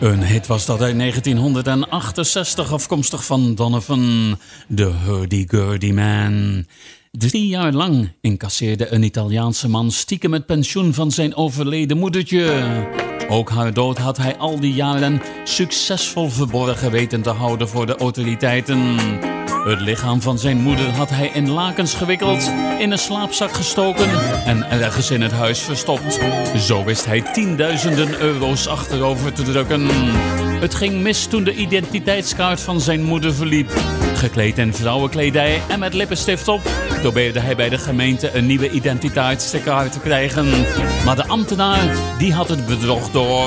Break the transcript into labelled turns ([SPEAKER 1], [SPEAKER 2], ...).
[SPEAKER 1] Een hit was dat uit 1968, afkomstig van Donovan, The Hurdy-Gurdy Man. 3 jaar lang incasseerde een Italiaanse man stiekem het pensioen van zijn overleden moedertje. Ook haar dood had hij al die jaren succesvol verborgen weten te houden voor de autoriteiten. Het lichaam van zijn moeder had hij in lakens gewikkeld, in een slaapzak gestoken en ergens in het huis verstopt. Zo wist hij tienduizenden euro's achterover te drukken. Het ging mis toen de identiteitskaart van zijn moeder verliep. Gekleed in vrouwenkledij en met lippenstift op, probeerde hij bij de gemeente een nieuwe identiteitskaart te krijgen. Maar de ambtenaar, die had het bedrog door.